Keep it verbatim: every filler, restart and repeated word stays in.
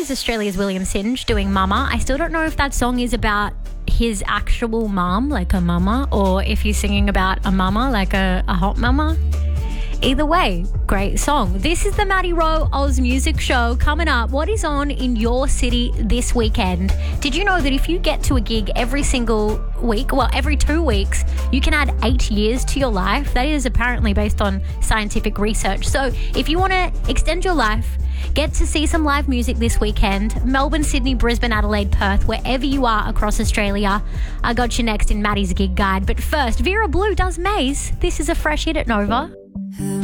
is Australia's William Singe doing Mama. I still don't know if that song is about his actual mum, like a mama, or if he's singing about a mama, like a, a hot mama. Either way, great song. This is the Maddie Rowe Oz Music Show. Coming up, what is on in your city this weekend? Did you know that if you get to a gig every single week, well, every two weeks, you can add eight years to your life? That is apparently based on scientific research. So if you want to extend your life, get to see some live music this weekend. Melbourne, Sydney, Brisbane, Adelaide, Perth, wherever you are across Australia. I got you next in Maddie's Gig Guide. But first, Vera Blue does Maze. This is a fresh hit at Nova.